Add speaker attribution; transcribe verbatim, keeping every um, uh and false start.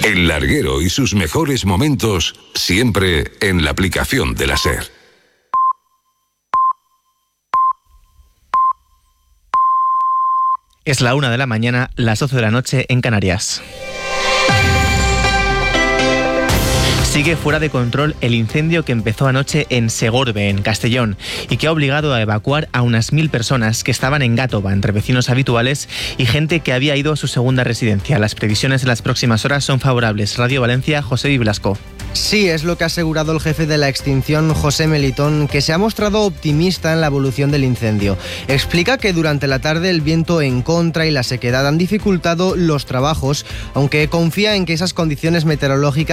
Speaker 1: El larguero y sus mejores momentos siempre en la aplicación de la SER.
Speaker 2: Es la una de la mañana, las doce de la noche en Canarias. Sigue fuera de control el incendio que empezó anoche en Segorbe, en Castellón, y que ha obligado a evacuar a unas mil personas que estaban en Gátova, entre vecinos habituales y gente que había ido a su segunda residencia. Las previsiones de las próximas horas son favorables. Radio Valencia, José Di Blasco.
Speaker 3: Sí, es lo que ha asegurado el jefe de la extinción, José Melitón, que se ha mostrado optimista en la evolución del incendio. Explica que durante la tarde el viento en contra y la sequedad han dificultado los trabajos, aunque confía en que esas condiciones meteorológicas